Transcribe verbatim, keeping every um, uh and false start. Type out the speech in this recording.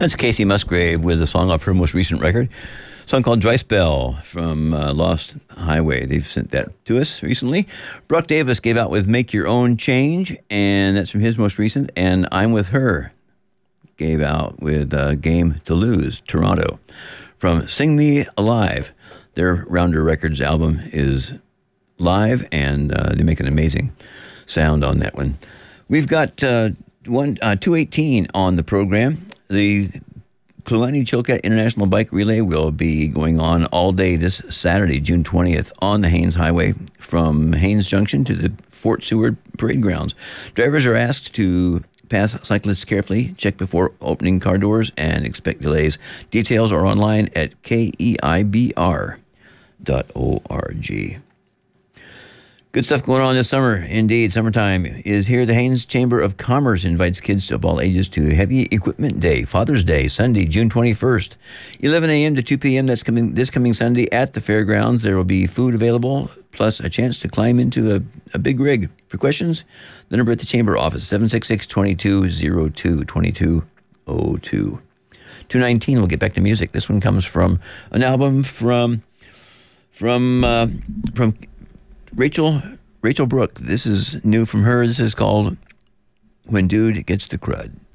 That's Casey Musgrave with a song off her most recent record, a song called Dry Spell from uh, Lost Highway. They've sent that to us recently. Brock Davis gave out with Make Your Own Change, and that's from his most recent. And I'm With Her gave out with uh, Game to Lose, Toronto, from Sing Me Alive. Their Rounder Records album is live, and uh, they make an amazing sound on that one. We've got uh, one uh, two eighteen on the program. The Kluane Chilkat International Bike Relay will be going on all day this Saturday, June twentieth, on the Haines Highway from Haines Junction to the Fort Seward Parade Grounds. Drivers are asked to pass cyclists carefully, check before opening car doors, and expect delays. Details are online at K E I B R dot org. Good stuff going on this summer. Indeed, summertime is here. The Haines Chamber of Commerce invites kids of all ages to Heavy Equipment Day, Father's Day, Sunday, June twenty-first, eleven a.m. to two p.m. That's coming this coming Sunday at the fairgrounds. There will be food available, plus a chance to climb into a, a big rig. For questions, the number at the chamber office, seven six six, two two zero two, two two zero two. two nineteen, we'll get back to music. This one comes from an album from, from, uh, from, Rachel Rachel Brooke. This is new from her. This is called When Dude Gets the Crud.